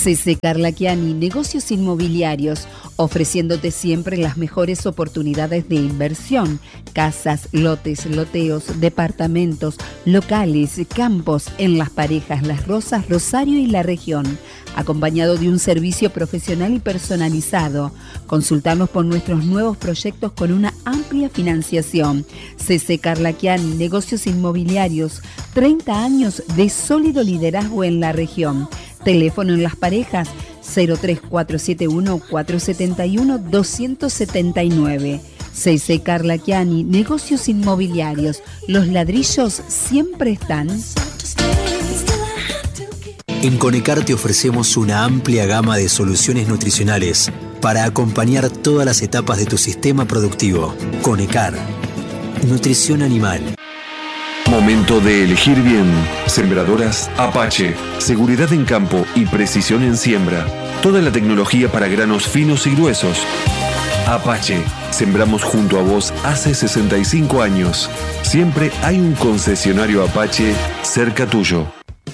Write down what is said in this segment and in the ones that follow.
CC Carlaquiani, negocios inmobiliarios, ofreciéndote siempre las mejores oportunidades de inversión, casas, lotes, loteos, departamentos, locales, campos en Las Parejas, Las Rosas, Rosario y la región, acompañado de un servicio profesional y personalizado. Consultarnos por nuestros nuevos proyectos con una amplia financiación. CC Carlaquiani, negocios inmobiliarios, 30 años de sólido liderazgo en la región. Teléfono en Las Parejas 03471 471 279. CC Carlaquiani, negocios inmobiliarios. Los ladrillos siempre están. En Conecar te ofrecemos una amplia gama de soluciones nutricionales para acompañar todas las etapas de tu sistema productivo. Conecar, nutrición animal. Momento de elegir bien. Sembradoras Apache. Seguridad en campo y precisión en siembra. Toda la tecnología para granos finos y gruesos. Apache. Sembramos junto a vos hace 65 años. Siempre hay un concesionario Apache cerca tuyo.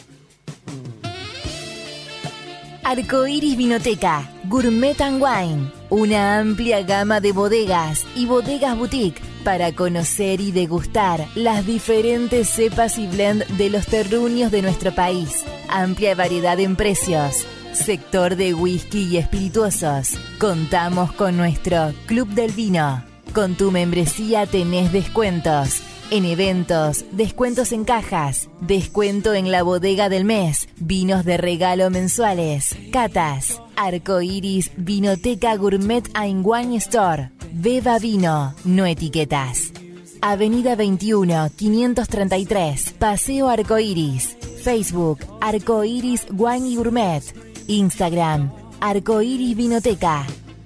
Arcoiris Vinoteca, Gourmet and Wine, una amplia gama de bodegas y bodegas boutique para conocer y degustar las diferentes cepas y blend de los terruños de nuestro país. Amplia variedad en precios. Sector de whisky y espirituosos. Contamos con nuestro Club del Vino. Con tu membresía tenés descuentos. En eventos, descuentos en cajas, descuento en la bodega del mes, vinos de regalo mensuales, catas, Arcoiris Vinoteca Gourmet and Wine Store. Beba vino, no etiquetas. Avenida 21, 533, Paseo Arcoiris. Facebook, Arcoiris Wine y Gourmet. Instagram, Arcoiris Vinoteca.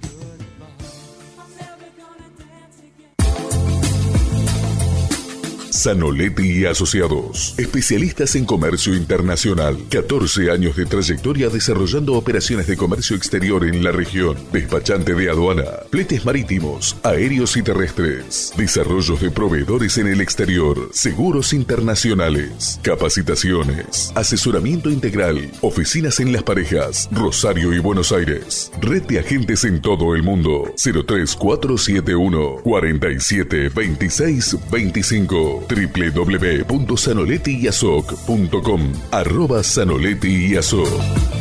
Zanoletti y Asociados, especialistas en comercio internacional, 14 años de trayectoria desarrollando operaciones de comercio exterior en la región, despachante de aduana, fletes marítimos, aéreos y terrestres, desarrollos de proveedores en el exterior, seguros internacionales, capacitaciones, asesoramiento integral, oficinas en Las Parejas, Rosario y Buenos Aires, red de agentes en todo el mundo, 03471 47 26 25, www.zanolettiyasoc.com, @ZanolettiYasoc.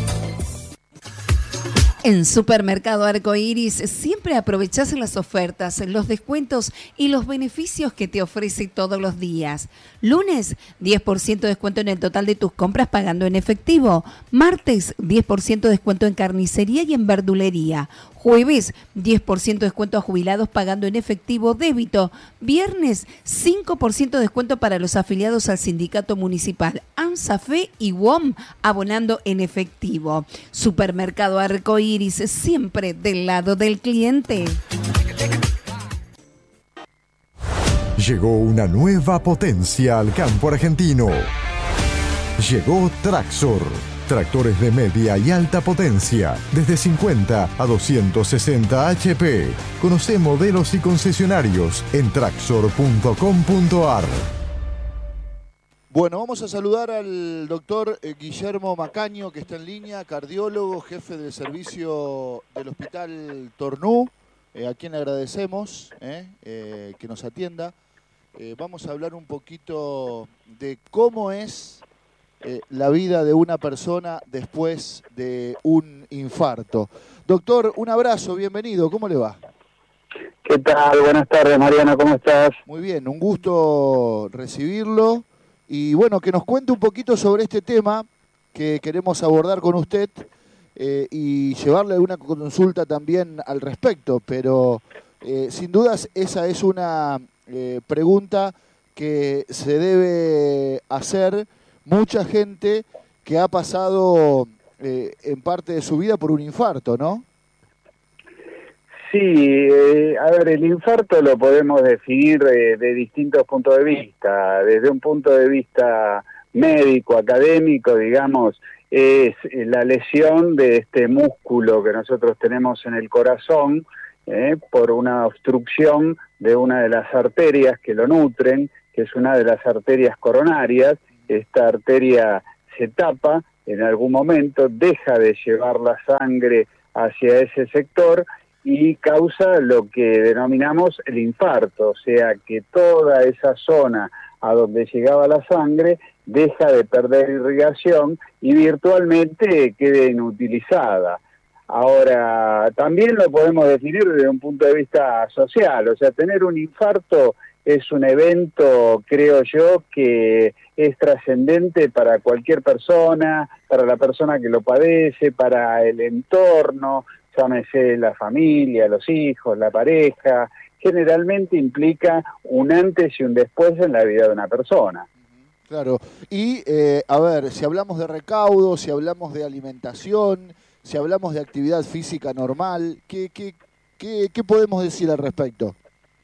En Supermercado Arcoiris siempre aprovechás las ofertas, los descuentos y los beneficios que te ofrece todos los días. Lunes, 10% de descuento en el total de tus compras pagando en efectivo. Martes, 10% de descuento en carnicería y en verdulería. Jueves, 10% de descuento a jubilados pagando en efectivo débito. Viernes, 5% de descuento para los afiliados al sindicato municipal ANSAFE y WOM abonando en efectivo. Supermercado Arcoiris, siempre del lado del cliente. Llegó una nueva potencia al campo argentino. Llegó Traxor. Tractores de media y alta potencia, desde 50 a 260 HP. Conoce modelos y concesionarios en traxor.com.ar. Bueno, vamos a saludar al doctor Guillermo Macaño, que está en línea, cardiólogo, jefe del servicio del Hospital Tornú, a quien le agradecemos que nos atienda. Vamos a hablar un poquito de cómo es la vida de una persona después de un infarto. Doctor, un abrazo, bienvenido, ¿cómo le va? ¿Qué tal? Buenas tardes, Mariana, ¿cómo estás? Muy bien, un gusto recibirlo y bueno, que nos cuente un poquito sobre este tema que queremos abordar con usted y llevarle una consulta también al respecto, pero sin dudas esa es una pregunta que se debe hacer mucha gente que ha pasado en parte de su vida por un infarto, ¿no? Sí, a ver, el infarto lo podemos definir de distintos puntos de vista. Desde un punto de vista médico, académico, digamos, es la lesión de este músculo que nosotros tenemos en el corazón por una obstrucción de una de las arterias que lo nutren, que es una de las arterias coronarias. Esta arteria se tapa en algún momento, deja de llevar la sangre hacia ese sector y causa lo que denominamos el infarto, o sea que toda esa zona a donde llegaba la sangre deja de perder irrigación y virtualmente queda inutilizada. Ahora, también lo podemos definir desde un punto de vista social, o sea, tener un infarto es un evento, creo yo, que es trascendente para cualquier persona, para la persona que lo padece, para el entorno, llámese la familia, los hijos, la pareja. Generalmente implica un antes y un después en la vida de una persona. Claro, y a ver, si hablamos de recaudo, si hablamos de alimentación, si hablamos de actividad física normal, ¿qué podemos decir al respecto?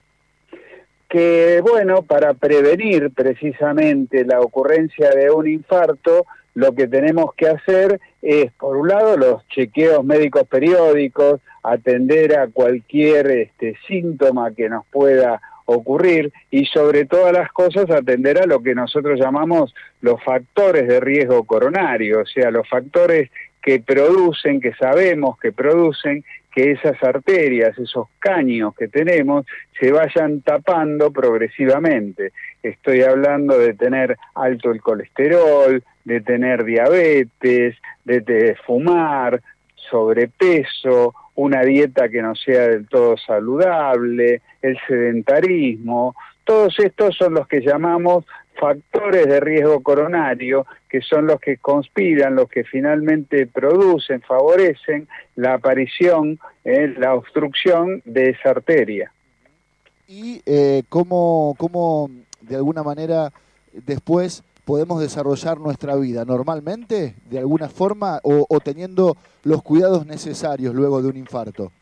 Que bueno, para prevenir precisamente la ocurrencia de un infarto, lo que tenemos que hacer es, por un lado, los chequeos médicos periódicos, atender a cualquier síntoma que nos pueda ocurrir y sobre todas las cosas atender a lo que nosotros llamamos los factores de riesgo coronario, o sea, los factores que producen, que sabemos que producen que esas arterias, esos caños que tenemos, se vayan tapando progresivamente. Estoy hablando de tener alto el colesterol, de tener diabetes, de fumar, sobrepeso, una dieta que no sea del todo saludable, el sedentarismo. Todos estos son los que llamamos factores de riesgo coronario, que son los que conspiran, los que finalmente producen, favorecen la aparición, la obstrucción de esa arteria. Y cómo de alguna manera después podemos desarrollar nuestra vida normalmente, de alguna forma, o teniendo los cuidados necesarios luego de un infarto.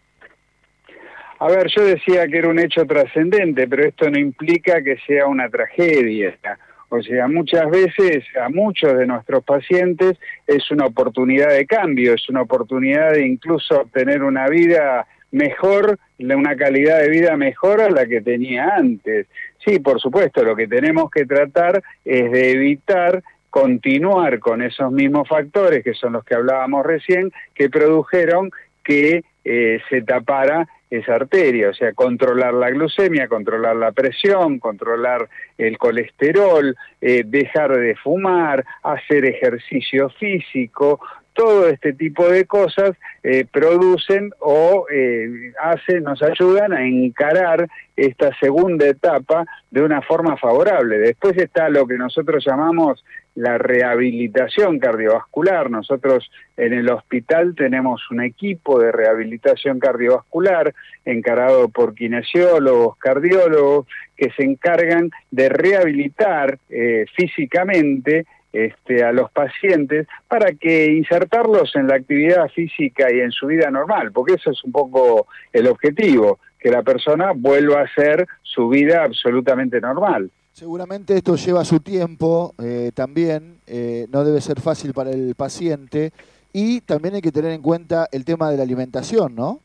A ver, yo decía que era un hecho trascendente, pero esto no implica que sea una tragedia. O sea, muchas veces a muchos de nuestros pacientes es una oportunidad de cambio, es una oportunidad de incluso obtener una vida mejor, una calidad de vida mejor a la que tenía antes. Sí, por supuesto, lo que tenemos que tratar es de evitar continuar con esos mismos factores, que son los que hablábamos recién, que produjeron que se tapara esa arteria, o sea, controlar la glucemia, controlar la presión, controlar el colesterol, dejar de fumar, hacer ejercicio físico. Todo este tipo de cosas producen o nos ayudan a encarar esta segunda etapa de una forma favorable. Después está lo que nosotros llamamos la rehabilitación cardiovascular. Nosotros en el hospital tenemos un equipo de rehabilitación cardiovascular encarado por kinesiólogos, cardiólogos, que se encargan de rehabilitar físicamente a los pacientes para que insertarlos en la actividad física y en su vida normal, porque eso es un poco el objetivo, que la persona vuelva a hacer su vida absolutamente normal. Seguramente esto lleva su tiempo también, no debe ser fácil para el paciente y también hay que tener en cuenta el tema de la alimentación, ¿no?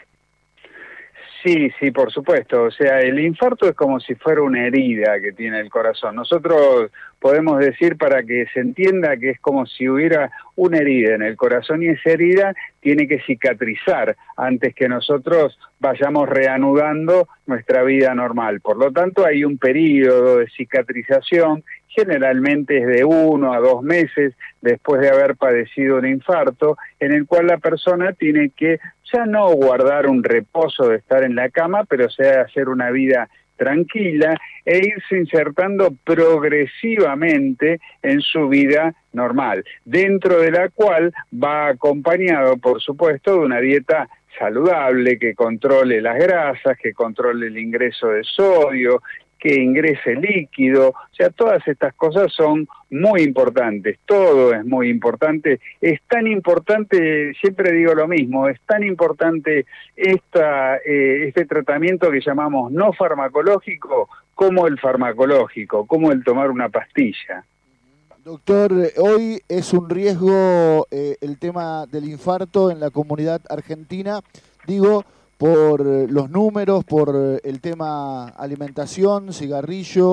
Sí, por supuesto. O sea, el infarto es como si fuera una herida que tiene el corazón. Nosotros podemos decir, para que se entienda, que es como si hubiera una herida en el corazón y esa herida tiene que cicatrizar antes que nosotros vayamos reanudando nuestra vida normal. Por lo tanto, hay un periodo de cicatrización, generalmente es de 1 a 2 meses después de haber padecido un infarto, en el cual la persona tiene que ya no guardar un reposo de estar en la cama, pero sea hacer una vida tranquila e irse insertando progresivamente en su vida normal, dentro de la cual va acompañado, por supuesto, de una dieta saludable que controle las grasas, que controle el ingreso de sodio, que ingrese líquido. O sea, todas estas cosas son muy importantes, todo es muy importante. Es tan importante, siempre digo lo mismo, es tan importante este tratamiento que llamamos no farmacológico como el farmacológico, como el tomar una pastilla. Doctor, hoy es un riesgo el tema del infarto en la comunidad argentina, digo, por los números, por el tema alimentación, cigarrillo,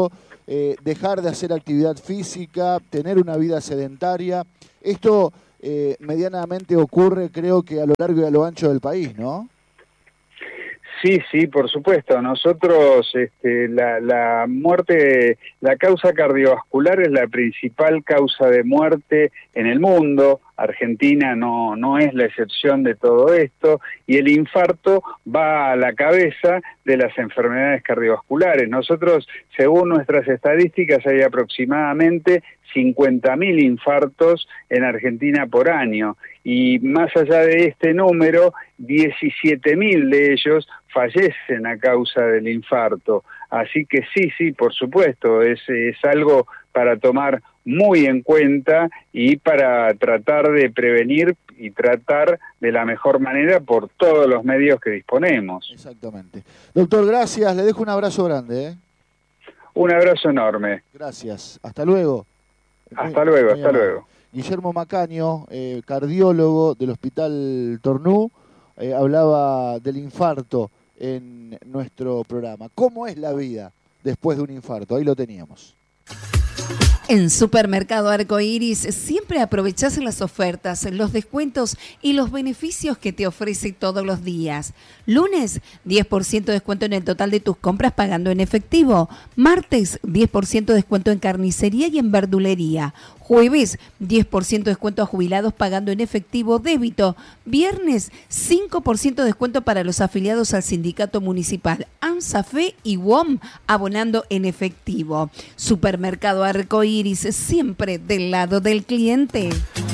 dejar de hacer actividad física, tener una vida sedentaria. Esto medianamente ocurre, creo que a lo largo y a lo ancho del país, ¿no? Sí, por supuesto. Nosotros, la muerte, la causa cardiovascular es la principal causa de muerte en el mundo. Argentina no es la excepción de todo esto, y el infarto va a la cabeza de las enfermedades cardiovasculares. Nosotros, según nuestras estadísticas, hay aproximadamente 50.000 infartos en Argentina por año, y más allá de este número, 17.000 de ellos fallecen a causa del infarto. Así que sí, por supuesto, es algo para tomar muy en cuenta y para tratar de prevenir y tratar de la mejor manera por todos los medios que disponemos. Exactamente. Doctor, gracias. Le dejo un abrazo grande. Un abrazo enorme. Gracias. Hasta luego. Hasta luego. Guillermo Macaño, cardiólogo del Hospital Tornú, hablaba del infarto en nuestro programa. ¿Cómo es la vida después de un infarto? Ahí lo teníamos. En Supermercado Arcoiris siempre aprovechás las ofertas, los descuentos y los beneficios que te ofrece todos los días. Lunes, 10% de descuento en el total de tus compras pagando en efectivo. Martes, 10% de descuento en carnicería y en verdulería. Jueves, 10% de descuento a jubilados pagando en efectivo débito. Viernes, 5% de descuento para los afiliados al sindicato municipal ANSAFE y WOM abonando en efectivo. Supermercado Arcoiris, siempre del lado del cliente.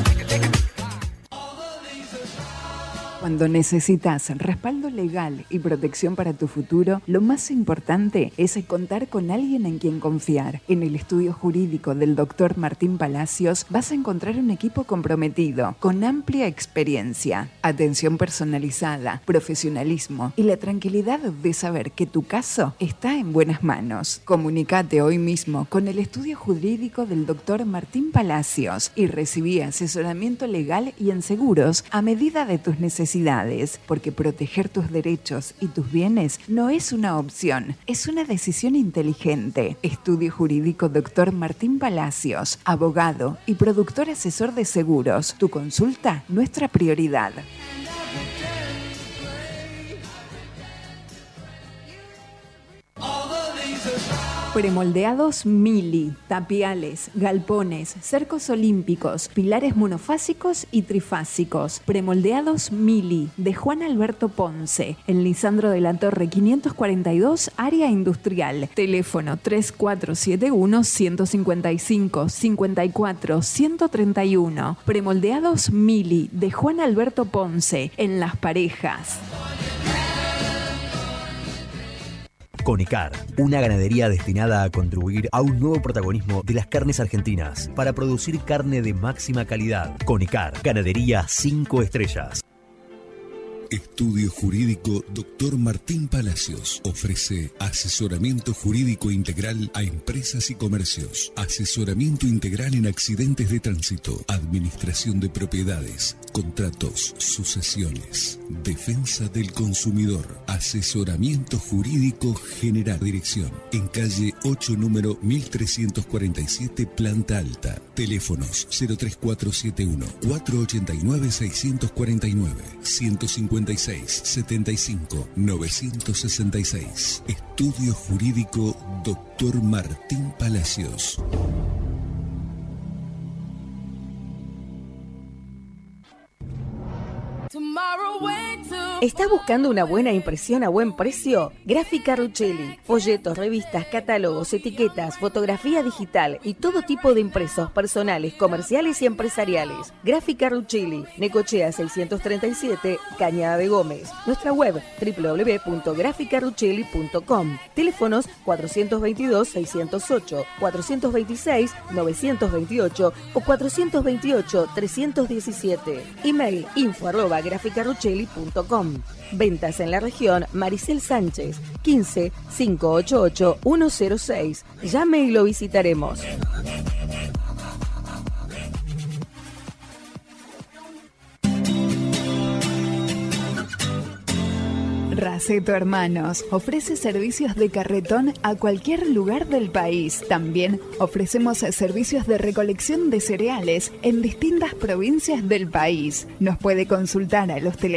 Cuando necesitas respaldo legal y protección para tu futuro, lo más importante es contar con alguien en quien confiar. En el estudio jurídico del Dr. Martín Palacios vas a encontrar un equipo comprometido, con amplia experiencia, atención personalizada, profesionalismo y la tranquilidad de saber que tu caso está en buenas manos. Comunicate hoy mismo con el estudio jurídico del Dr. Martín Palacios y recibí asesoramiento legal y en seguros a medida de tus necesidades, porque proteger tus derechos y tus bienes no es una opción, es una decisión inteligente. Estudio Jurídico Dr. Martín Palacios, abogado y productor asesor de seguros. Tu consulta, nuestra prioridad. Premoldeados Mili, tapiales, galpones, cercos olímpicos, pilares monofásicos y trifásicos. Premoldeados Mili, de Juan Alberto Ponce, en Lisandro de la Torre 542, área industrial. Teléfono 3471-155-54-131. Premoldeados Mili, de Juan Alberto Ponce, en Las Parejas. Conecar, una ganadería destinada a contribuir a un nuevo protagonismo de las carnes argentinas para producir carne de máxima calidad. Conecar, ganadería 5 estrellas. Estudio Jurídico Dr. Martín Palacios ofrece asesoramiento jurídico integral a empresas y comercios, asesoramiento integral en accidentes de tránsito, administración de propiedades, contratos, sucesiones, defensa del consumidor, asesoramiento jurídico general. Dirección en calle 8, número 1347, planta alta. Teléfonos 03471 489 649 156 75 966. Estudio Jurídico Dr. Martín Palacios. ¿Estás buscando una buena impresión a buen precio? Gráfica Ruchelli. Folletos, revistas, catálogos, etiquetas, fotografía digital y todo tipo de impresos personales, comerciales y empresariales. Gráfica Ruchelli. Necochea 637, Cañada de Gómez. Nuestra web www.graficaruchelli.com. Teléfonos 422-608, 426-928 o 428-317. Email info@graficaruchelli.com. Ventas en la región Maricel Sánchez, 15-588-106. Llame y lo visitaremos. Gaceto Hermanos ofrece servicios de carretón a cualquier lugar del país. También ofrecemos servicios de recolección de cereales en distintas provincias del país. Nos puede consultar a los teléfonos